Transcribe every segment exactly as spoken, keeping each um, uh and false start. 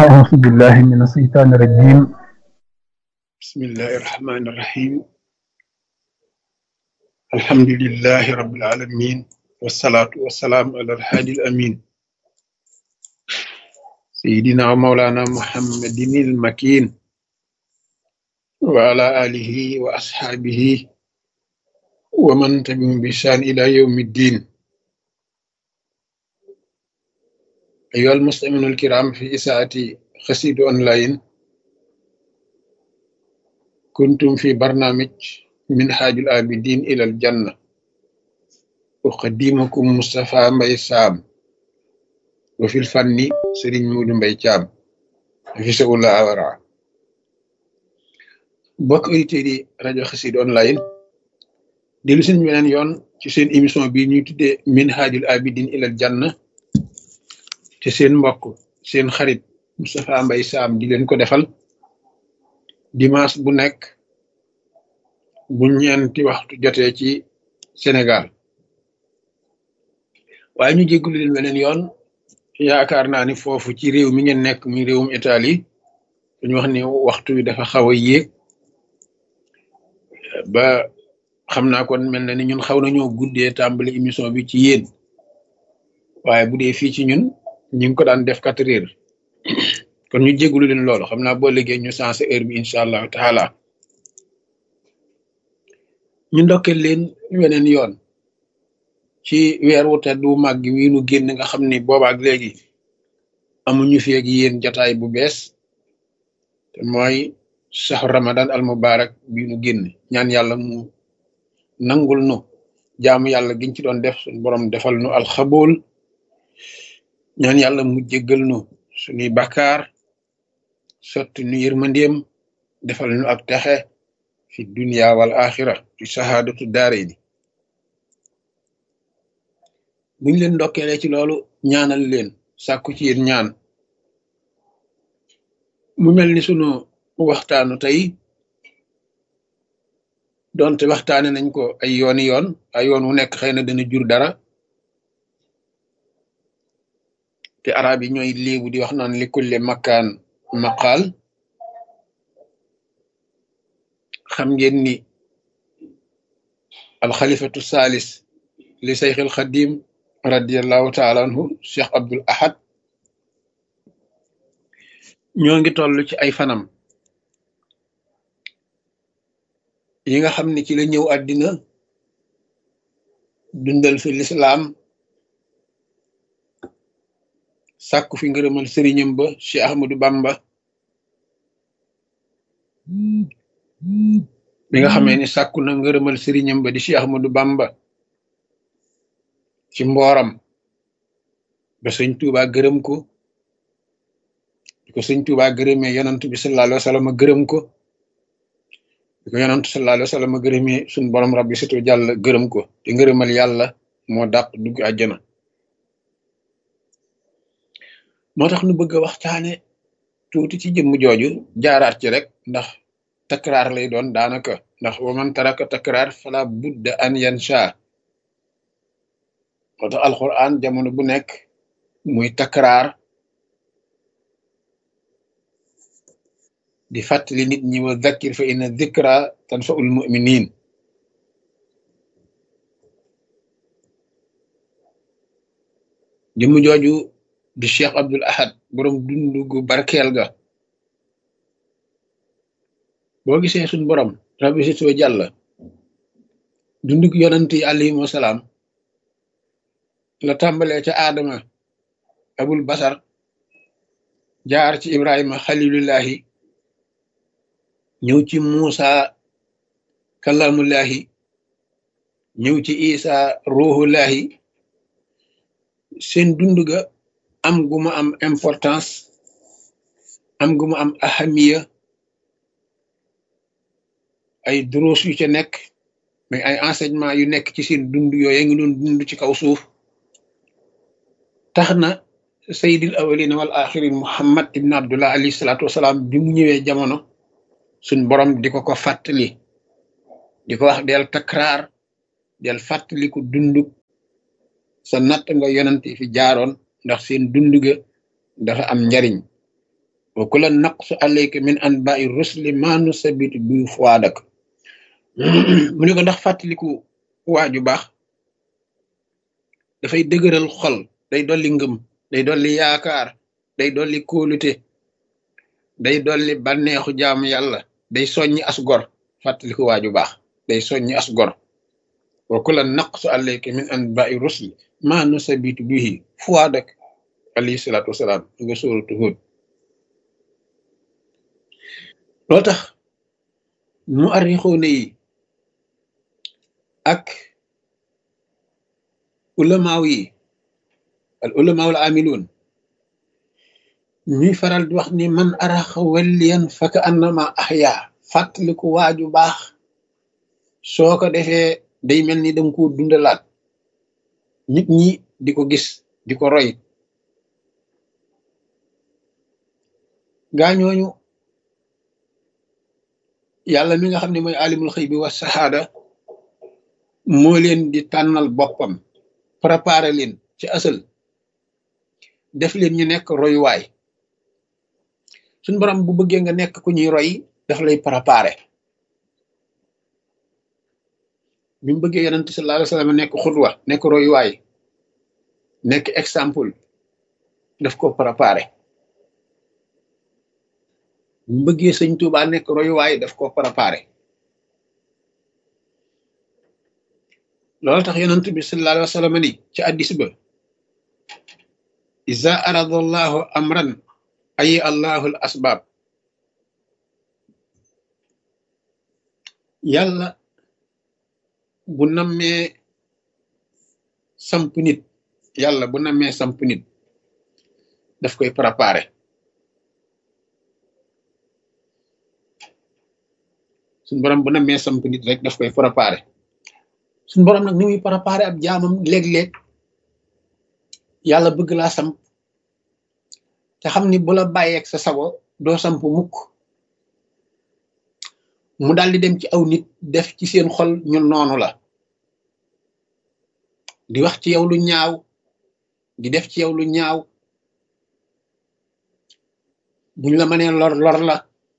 أعوذ بالله من الشيطان الرجيم. بسم الله الرحمن الرحيم. الحمد لله رب العالمين، والصلاة والسلام على الهادي الأمين سيدنا ومولانا محمد المكين وعلى آله وأصحابه ومن تبعهم بإحسان إلى يوم الدين. أيها المستمعون الكرام، في إساءة قصيد أونلاين كنتم في برنامج منهاج العابدين إلى الجنة، أقدمكم مصطفى مباي سام، وفي الفن سيرين مودو مباي thiam في سؤال أورا. bokk auditeurs yi rajo Xassida online dellu seen beneen yoon ci seen émission bi ñuy tuddee minhajul abidin ilal janna, te seen mbokk seen xarit Moustapha Mbaye Sam di leen ko defal dimanche bu nekk bu ñeenti waxtu jotee ci Sénégal. waaye ñu jéggulu leen beneen yoon, yaakaar naa ni foofu ci réew mi ngeen nekk muy réewum Italie dañu wax ni waxtu wi dafa xaw a yéeg ba xam naa kon mel na ni ñun xaw nañoo guddee tàmbali émission bi ci yéen, waaye bu dee fii ci ñun ñu ngi ko daan def quatre heures kon ñu jéggulu leen loolu. xam naa boo liggéey ñu sensé heure bi incha allahu taala. ñu ndokkeel leen weneen yoon ci weer wu tedd wu màgg wi nu génn, nga xam ni boobaak léegi amuñu fi ak yéen jataay bu bees, te mooy saxu ramadan al mubarak bi nu génn. ñaan yàlla mu nangul nu jaamu yàlla giñ ci doon def, suñu borom defal nu alxabool. ñaan yàlla mu jéggal nu suñuy bakkaar, sotti nu yërmandeem, defal nu ak texe fi dunya wal axira fi sahaadatu daare ni. buñ leen ndokkeelee ci loolu, ñaanal leen, sàkku ci yéen ñaan. mu mel ni sunu waxtaanu tey, donte waxtaane nañ ko ay yooni yoon, ay yoon wu nekk xëy na dana jur dara, te arab yi ñooy léebu di wax naan li kulle makkaan maqaal. xam ngeen ni alxalifatu salis li sayxil xadim radiallahu taala anhu, cheikh abdul ahad, ñoo ngi toll ci ay fanam yi nga xam ni ci la ñëw àddina dundal fi lislaam, sàkku fi ngërëmal sëriñam ba Cheikh Ahmadou Bamba. bi nga xamee ni sàkku na ngërëmal sëriñam ba di Cheikh Ahmadou Bamba ci mbooram, ba sëñ Tuubaa gërëm ko, di ko sëñ Tuubaa gërëmee yonant bi sallallahu alayhi wa sallam gërëm ko, di ko yonant sallallahu alayhi wa sallam gërëmee suñ borom rabbi situ jàll gërëm ko, te ngërëmal yàlla moo dàq dugg àjjana. moo tax nu bëgg a waxtaane tuuti ci jëmm jooju, jaaraat ci rek ndax takraar lay doon daanaka, ndax wa man taraka takraar fala budda an yansha. moo tax alquran jamono bu nekk muy takraar di fàttali nit ñi, wa dhakkir fa inna dhikra tanfa'ul mu'minin. jëmm jooju di Cheikh Abdul Ahad, borom dundu gu barkeel ga. boo gisee suñ borom rabbi si soo jàll dundug yonant yi alayhim wasalaam la tàmbalee ca aadama abul basar, jaar ci ibrahima xalilullahi, ñëw ci muusa kalamullahi, ñëw ci isa ruhullahi. seen dund ga am gu ma am importance, am gu ma am ahamiya, ay duruus yu ca nekk, mais ay enseignement yu nekk ci seen dund yooyu ngi doon dund ci kaw suuf, tax na sayyidil awwalina wal axirin muhammad ibn abdullah alayhi salaatu wasalaam bi mu ñëwee jamono, suñ borom di ko ko fàttali, di ko wax del takraar, del fàttali ko dundug sa natt nga yonante fi jaaroon, ndax seen dund ga dafa am njariñ. wa kullan naqsu alayka min anba'i rusli ma nusabitu bi fuadak mu ne ko ndax fàttaliku waaju baax dafay dëgëral xol, day dolli ngëm, day dolli yaakaar, day dolli kóolute, day dolli bànneexu jaamu yàlla, day soññi as gor. fàttaliku waaju baax day soññi as gor. wa kullan naqsu alayka min anba'i rusli ma nusabitu bihi fuadak alayhi salaatu wasalaam nga sóoratu Hud. loo tax mu arrixoone yi ak ulamaaw yi al ulamaaw al amiluun ñuy faral di wax ni man araxa walliyan faka annama ahya. fàttaliku waaju baax soo ko defee day mel ni danga ko dundalaat, nit ñi di ko gis di ko roy. gaañooñu yàlla mi nga xam ne mooy alimul xëy bi wa saxaada moo leen di tànnal boppam, préparé leen ci asal, def leen ñu nekk royuwaay. suñ borom bu bëggee nga nekk ku ñuy roy daf lay préparé. bi mu bëggee yonent sallallahu alayhi wa sallam nekk xudwa, nekk royuwaay, nekk exemple, daf ko préparé. bi mu bëggee sëñ Tuubaa nekk royuwaay daf ko préparé. loolu tax yonent bi sallallahu alayhi wa sallam ni ci addis ba iza arada allahu amran ayi allahu al asbab. yàlla bu nammee samp nit yàlla bu nammee samp nit daf koy préparé. suñ borom bu nammee samp nit rek daf koy préparé. suñ borom nag ni muy préparé ab jaamam léeg-léeg yàlla bëgg laa samp te xam ni bu la bàyyeeg sa sago doo samp mukk, mu daal di dem ci aw nit def ci seen xol ñu noonu la, di wax ci yow lu ñaaw, di def ci yow lu ñaaw, buñ la mënee lor lor la,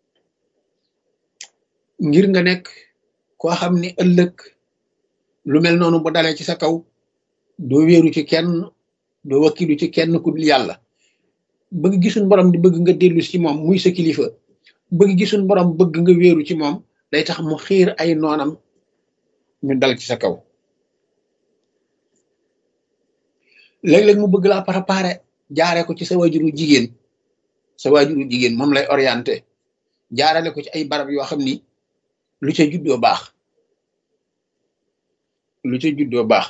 ngir nga nekk koo xam ni ëllëg lu mel noonu bu dalee ci sa kaw doo wéeru ci kenn, doo wakkilu ci kenn ku dul yàlla. bëgg gisuñ borom di bëgg nga dellu ci moom muy sa kilifa, bëgg gisuñ borom bëgg nga wéeru ci moom, day tax mu xiir ay noonam ñu dal ci sa kaw. léeg-léeg mu bëgg laa préparé jaare ko ci sa waajuru jigéen, sa waajuru jigéen moom lay orienté jaarale ko ci ay barab yoo xam ni lu ca juddoo baax, lu ca juddoo baax.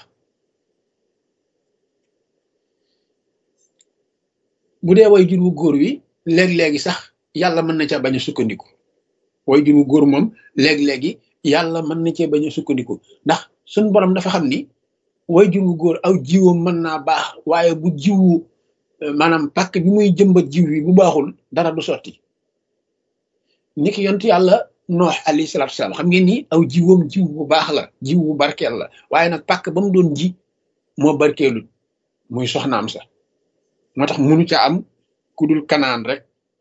bu dee waajur wu góor wi léeg-léegi sax yàlla mën na ca bañ a sukkandiku. waajur wu góor moom léeg-léegi yàlla mën na cee bañ a sukkandiku ndax suñ borom dafa xam ni waajur wu góor aw jiwam mën naa baax, waaye bu jiwu maanaam pàkk bi muy jëmbat jiw bi bu baaxul dara du sotti. ni ki yont yàlla noox alayhi salaatu salaam xam ngeen ni aw jiwam jiw bu baax la, jiw bu barkeel la, waaye nag pàkk ba mu doon ji moo barkeelul, muy soxnaam sa. moo tax munu ca am ku dul kanaan rek.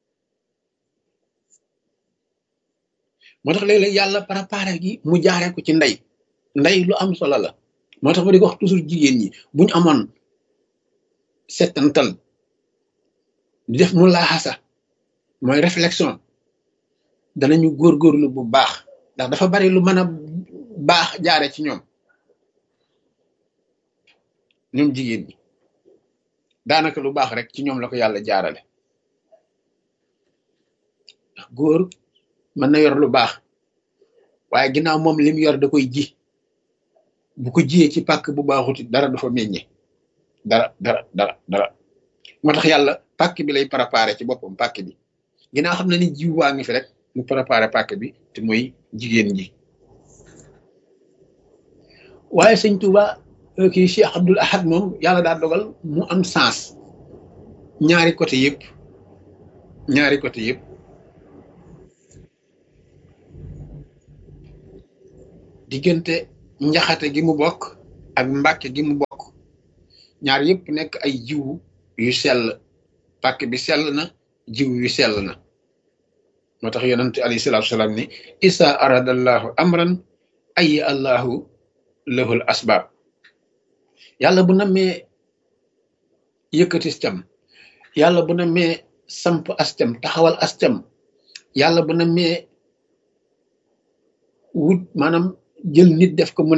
moo tax léeg-léeg yàlla préparé gi mu jaaree ko ci ndey. ndey lu am solo la. moo tax ma di ko wax toujours jigéen ñi buñ amoon settantal di def mu laaxasa mooy réflexion danañu góorgóorlu bu baax, ndax dafa bari lu mën a baax jaare ci ñoom ñoom jigéen ñi. daanaka lu baax rek ci ñoom la ko yàlla jaarale. ndax góor mën na yor lu baax waaye ginnaaw moom lim yor da koy ji, bu ko jiyee ci pàkk bu baaxuti dara du fa meññe, dara dara dara dara. moo tax yàlla pàkk bi lay préparé ci boppam, pàkk bi ginnaaw xam na ni jiw waa ngi fi rek mu préparé pàkk bi te mooy jigéen ji. waaye sëñ Tuuba kii Cheikh Abdoul Ahad moom yàlla daa dogal mu am sens ñaari côté yëpp, ñaari côté yëpp. diggante njaxate gi mu bokk ak mbàkke gi mu bokk, ñaar yëpp nekk ay jiwu yu sell. pàkk bi sell na, jiw wi sell na moo tax yonent alayhi salaatu salaam ni isa aradallahu amran ayi allahu lahul asbaab yàlla bu nammee yëkkati cam yàlla bu nammee samp ascam taxawal ascam yàlla bu nammee wut maanaam jël nit def ko mu